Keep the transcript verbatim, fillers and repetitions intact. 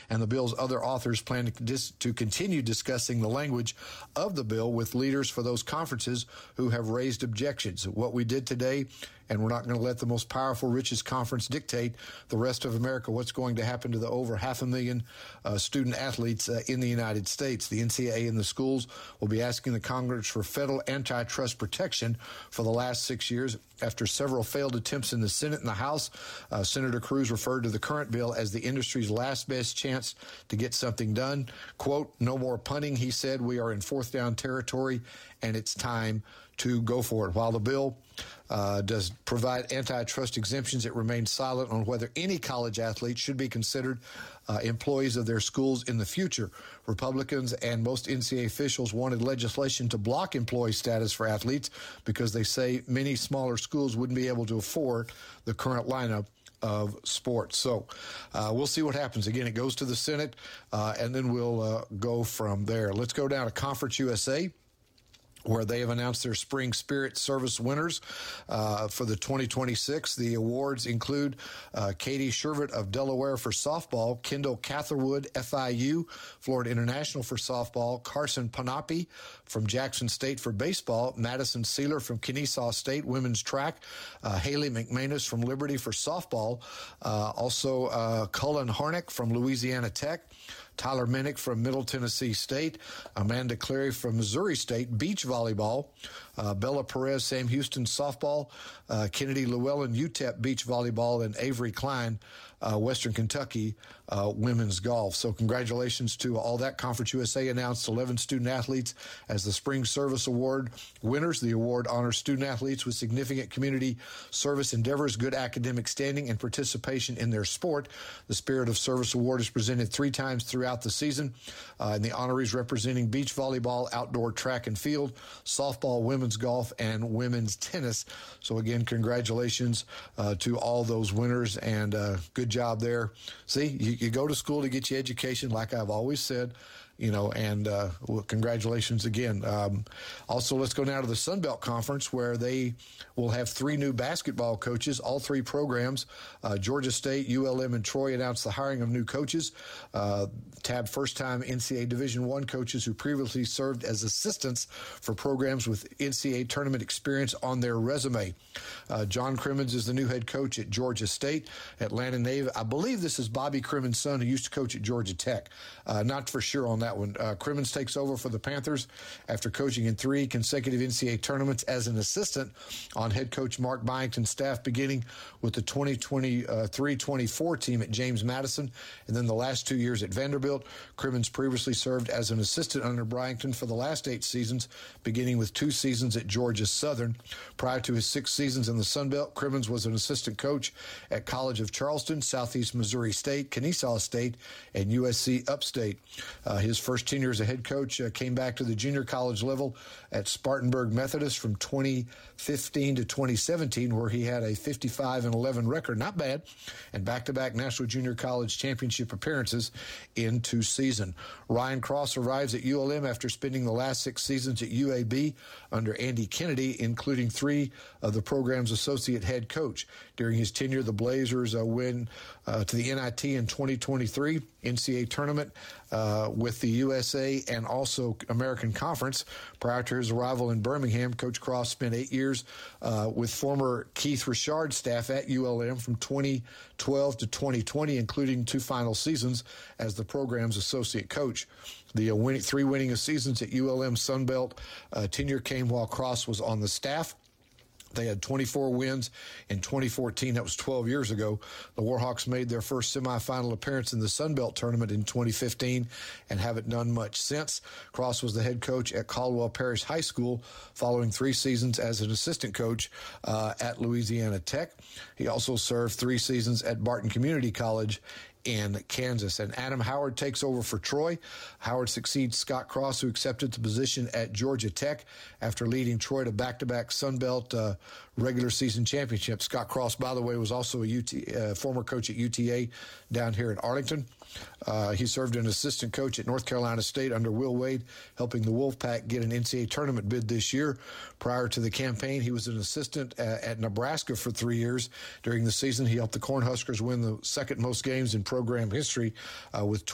and the bill's other authors plan to, dis- to continue discussing the language of the bill with leaders for those conferences who have raised objections. What we did today, and we're not going to let the most powerful, richest conference dictate the rest of America what's going to happen to the over half a million uh, student athletes uh, in the United States. The N C double A and the schools will be asking the Congress for federal antitrust protection for the last six years. After several failed attempts in the Senate and the House, uh, Senator Cruz referred to the current bill as the industry's last best chance to get something done. Quote, "No more punting," he said. "We are in fourth down territory, and it's time to go for it." While the bill uh, does provide antitrust exemptions, it remains silent on whether any college athletes should be considered uh, employees of their schools in the future. Republicans and most N C double A officials wanted legislation to block employee status for athletes because they say many smaller schools wouldn't be able to afford the current lineup of sports. So uh, we'll see what happens. Again, it goes to the Senate, uh, and then we'll uh, go from there. Let's go down to Conference U S A, where they have announced their Spring Spirit Service winners uh, for the twenty twenty-six. The awards include uh, Katie Shervitt of Delaware for softball, Kendall Catherwood, F I U, Florida International for softball, Carson Panapi from Jackson State for baseball, Madison Sealer from Kennesaw State women's track, uh, Haley McManus from Liberty for softball, uh, also uh, Cullen Harnick from Louisiana Tech, Tyler Minnick from Middle Tennessee State, Amanda Cleary from Missouri State, beach volleyball, uh, Bella Perez, Sam Houston softball, uh, Kennedy Llewellyn, U T E P beach volleyball, and Avery Klein, uh, Western Kentucky uh, women's golf. So congratulations to all that. Conference U S A announced eleven student athletes as the Spring Service Award winners. The award honors student athletes with significant community service endeavors, good academic standing, and participation in their sport. The Spirit of Service Award is presented three times throughout the season, uh, and the honorees representing beach volleyball, outdoor track and field, softball, women's golf, and women's tennis. So again, congratulations uh, to all those winners, and uh, good job there. See, you, you go to school to get your education, like I've always said, you know, and uh, well, congratulations again. Um, also, let's go now to the Sun Belt Conference, where they will have three new basketball coaches. All three programs, uh, Georgia State, U L M, and Troy, announced the hiring of new coaches. Uh, tab first-time N C double A Division I coaches who previously served as assistants for programs with N C double A tournament experience on their resume. Uh, John Crimmins is the new head coach at Georgia State. Atlanta Navy, I believe this is Bobby Crimmins' son, who used to coach at Georgia Tech. Uh, not for sure on that one. Uh, Crimmins takes over for the Panthers after coaching in three consecutive N C double A tournaments as an assistant on head coach Mark Byington's staff, beginning with the twenty twenty-three twenty-four team at James Madison, and then the last two years at Vanderbilt. Crimmins previously served as an assistant under Byington for the last eight seasons, beginning with two seasons at Georgia Southern. Prior to his six seasons in the Sun Belt, Crimmins was an assistant coach at College of Charleston, Southeast Missouri State, Kennesaw State, and U S C Upstate. Uh, his first tenure as a head coach uh, came back to the junior college level at Spartanburg Methodist from twenty fifteen to twenty seventeen, where he had a fifty-five and eleven record, not bad, and back-to-back National Junior College Championship appearances in two seasons. Ryan Cross arrives at U L M after spending the last six seasons at U A B under Andy Kennedy, including three of the program's associate head coach. During his tenure, the Blazers uh, win uh, to the N I T in twenty twenty-three, N C double A tournament uh, with the U S A and also American Conference. Prior to his arrival in Birmingham, Coach Cross spent eight years uh, with former Keith Richard staff at U L M from twenty twelve to twenty twenty, including two final seasons as the program's associate coach. The uh, winning, three winning seasons at U L M Sunbelt uh, tenure came while Cross was on the staff. They had twenty-four wins in twenty fourteen. That was twelve years ago. The Warhawks made their first semifinal appearance in the Sun Belt tournament in twenty fifteen and haven't done much since. Cross was the head coach at Caldwell Parish High School following three seasons as an assistant coach uh, at Louisiana Tech. He also served three seasons at Barton Community College in Kansas. And Adam Howard takes over for Troy. Howard succeeds Scott Cross, who accepted the position at Georgia Tech after leading Troy to back-to-back Sun Belt uh, regular season championships. Scott Cross, by the way, was also a U T, uh, former coach at U T A down here in Arlington. Uh, he served as an assistant coach at North Carolina State under Will Wade, helping the Wolfpack get an N C double A tournament bid this year. Prior to the campaign, he was an assistant uh, at Nebraska for three years. During the season, he helped the Cornhuskers win the second most games in program history uh, with